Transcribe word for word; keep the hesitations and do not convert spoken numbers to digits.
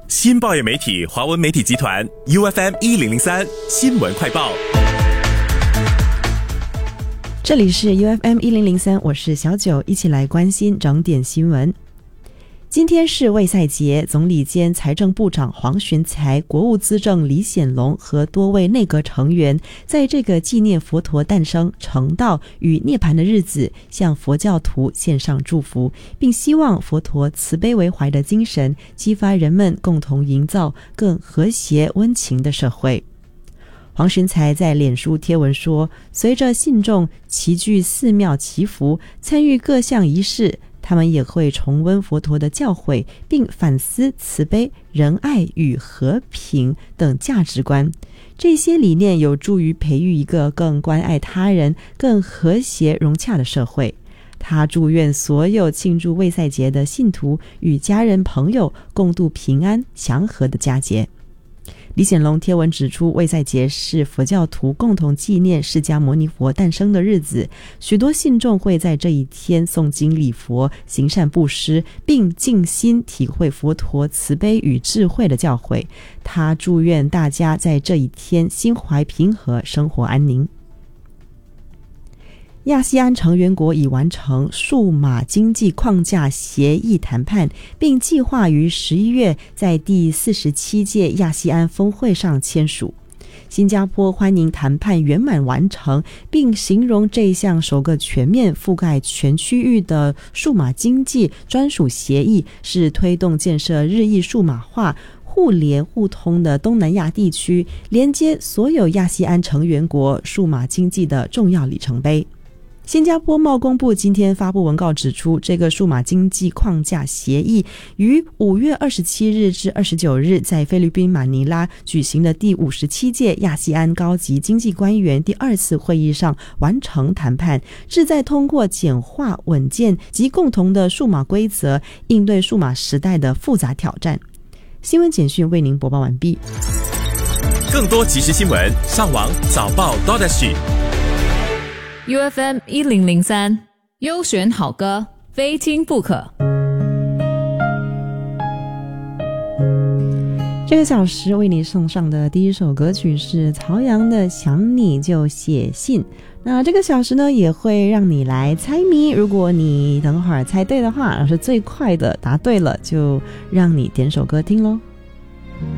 新报业媒体华文媒体集团 U F M 一零零三新闻快报。 这里是 U F M 一零零三，我是小九，一起来关心整点新闻。今天是卫赛节，总理兼财政部长黄循财、国务资政李显龙和多位内阁成员在这个纪念佛陀诞生、成道与涅槃的日子，向佛教徒献上祝福，并希望佛陀慈悲为怀的精神激发人们共同营造更和谐温情的社会。黄循财在脸书贴文说，随着信众齐聚寺庙祈福，参与各项仪式，他们也会重温佛陀的教诲，并反思慈悲、仁爱与和平等价值观。这些理念有助于培育一个更关爱他人、更和谐融洽的社会。他祝愿所有庆祝卫赛节的信徒与家人朋友共度平安祥和的佳节。李显龙贴文指出，卫赛节是佛教徒共同纪念释迦牟尼佛诞生的日子，许多信众会在这一天诵经礼佛、行善布施，并静心体会佛陀慈悲与智慧的教诲。他祝愿大家在这一天心怀平和，生活安宁。亚细安成员国已完成数码经济框架协议谈判，并计划于十一月在第四十七届亚细安峰会上签署。新加坡欢迎谈判圆满完成，并形容这一项首个全面覆盖全区域的数码经济专属协议是推动建设日益数码化、互联互通的东南亚地区，连接所有亚细安成员国数码经济的重要里程碑。新加坡贸工部今天发布文告指出，这个数码经济框架协议于五月二十七日至二十九日在菲律宾马尼拉举行的第五十七届亚细安高级经济官员第二次会议上完成谈判，旨在通过简化、稳健及共同的数码规则，应对数码时代的复杂挑战。新闻简讯为您播报完毕。 更多即时新闻，上网早报 .U F M 一零零三优选好歌，非听不可。 这个小时为你送上的第一首歌曲是曹阳的《想你就写信》。那这个小时呢，也会让你来猜谜。如果你等会儿猜对的话，是最快的答对了，就让你点首歌听咯。